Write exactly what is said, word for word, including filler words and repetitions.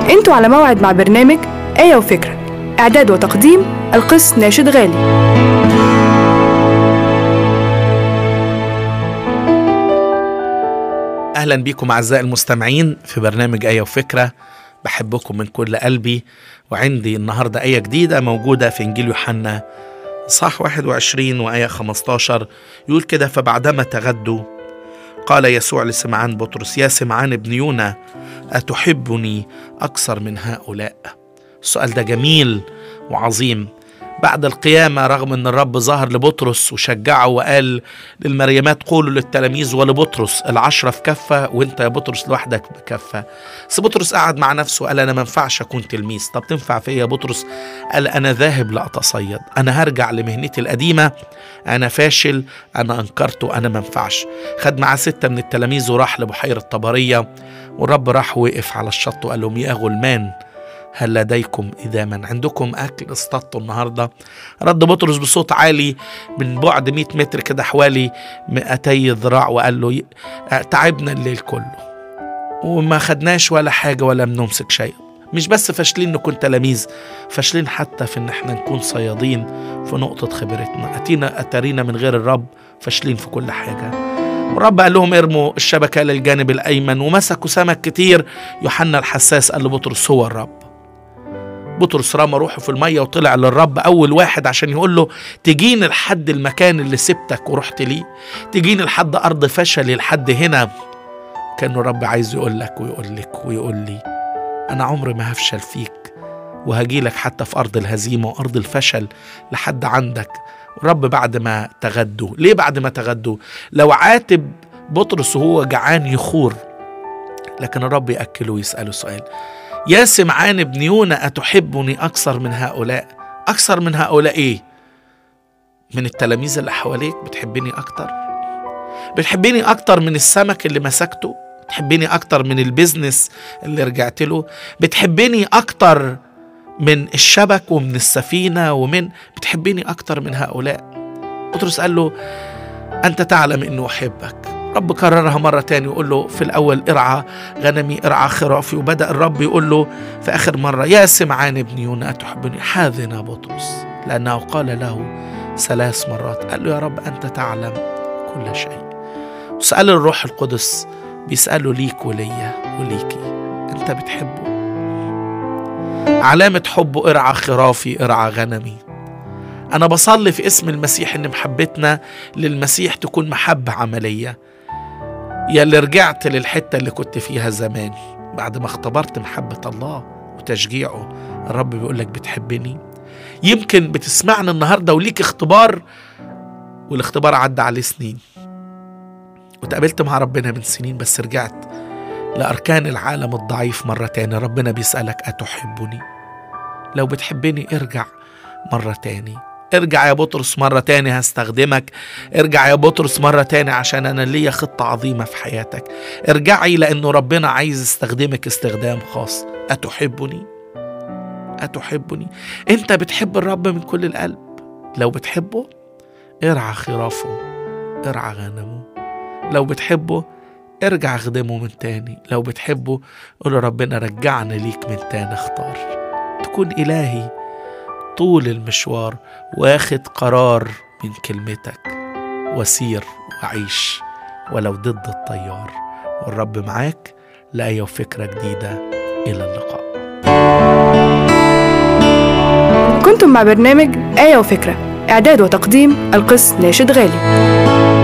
انتوا على موعد مع برنامج آية وفكرة، إعداد وتقديم القس ناشد غالي. أهلا بكم أعزائي المستمعين في برنامج آية وفكرة. بحبكم من كل قلبي، وعندي النهاردة آية جديدة موجودة في إنجيل يوحنا صح واحد وعشرين وآية خمستاشر. يقول كده: فبعدما تغدوا قال يسوع لسمعان بطرس: يا سمعان ابن يونا، أتحبني أكثر من هؤلاء؟ السؤال ده جميل وعظيم. بعد القيامة، رغم أن الرب ظهر لبطرس وشجعه وقال للمريمات: قولوا للتلاميذ ولبطرس العشرة في كفة وانت يا بطرس لوحدك بكفة. بس بطرس قعد مع نفسه قال: أنا ما ينفعش أكون تلميذ. طب تنفع فيا يا بطرس؟ قال: أنا ذاهب لأتصيد، أنا هرجع لمهنتي القديمة، أنا فاشل، أنا أنكرته، أنا ما ينفعش. خد معاه ستة من التلاميذ وراح لبحيرة طبرية، والرب راح وقف على الشط وقال لهم: يا غلمان، هل لديكم إداما؟ عندكم أكل اصطادتوا النهاردة؟ رد بطرس بصوت عالي من بعد مئة متر كده، حوالي مئتي ذراع، وقال له: تعبنا الليل كله وما خدناش ولا حاجة ولا بنمسك شيء. مش بس فاشلين نكون تلاميذ، فاشلين حتى في ان احنا نكون صيادين في نقطة خبرتنا. أتينا أتارينا من غير الرب فاشلين في كل حاجة. والرب قال لهم: ارموا الشبكة للجانب الأيمن، ومسكوا سمك كتير. يوحنا الحساس قال لبطرس: هو الرب. بطرس رمى روحه في المية وطلع للرب أول واحد عشان يقول له: تجيني لحد المكان اللي سبتك ورحت ليه، تجيني لحد أرض فشلي لحد هنا. كان الرب عايز يقول لك ويقول لك ويقول لي: أنا عمري ما هفشل فيك، وهجيلك حتى في أرض الهزيمة وأرض الفشل لحد عندك. الرب بعد ما تغدوا، ليه بعد ما تغدوا؟ لو عاتب بطرس وهو جعان يخور، لكن الرب يأكله ويسأله سؤال: يا سمعان ابن يونا، أتحبني أكثر من هؤلاء؟ أكثر من هؤلاء إيه؟ من التلاميذ اللي حواليك؟ بتحبني أكتر؟ بتحبني أكتر من السمك اللي مسكته؟ بتحبني أكتر من البيزنس اللي رجعت له؟ بتحبني أكتر من الشبك ومن السفينة ومن بتحبني أكتر من هؤلاء؟ بطرس قال له: أنت تعلم أنه أحبك. رب كررها مرة تاني ويقول له: في الأول ارعى غنمي، ارعى خرافي. وبدأ الرب يقول له في آخر مرة: يا سمعان ابن يونا، أتحبني؟ حاذنا بطرس، لأنه قال له ثلاث مرات، قال له: يا رب أنت تعلم كل شيء. وسأل الروح القدس، بيسأله ليك وليا وليكي: أنت بتحبه؟ علامة حبه: ارعى خرافي، ارعى غنمي. أنا بصلي في اسم المسيح إن محبتنا للمسيح تكون محبة عملية. يا اللي رجعت للحتة اللي كنت فيها زمان بعد ما اختبرت محبة الله وتشجيعه، الرب بيقولك: بتحبني؟ يمكن بتسمعنا النهاردة وليك اختبار، والاختبار عدى عليه سنين، وتقابلت مع ربنا من سنين، بس رجعت لأركان العالم الضعيف مرة تاني. ربنا بيسألك: أتحبني؟ لو بتحبني ارجع مرة تاني. ارجع يا بطرس مرة تاني، هستخدمك. ارجع يا بطرس مرة تاني عشان أنا ليا خطة عظيمة في حياتك. ارجعي، لأنه ربنا عايز يستخدمك استخدام خاص. أتحبني؟ أتحبني؟ أنت بتحب الرب من كل القلب؟ لو بتحبه ارعى خرافه، ارعى غنمه. لو بتحبه ارجع اخدمه من تاني. لو بتحبه قول ربنا: رجعنا ليك من تاني. اختار تكون إلهي طول المشوار، واخد قرار من كلمتك، وسير وعيش ولو ضد التيار. والرب معاك لآية وفكرة جديدة. إلى اللقاء. كنتم مع برنامج آية وفكرة، إعداد وتقديم القس ناشد غالي.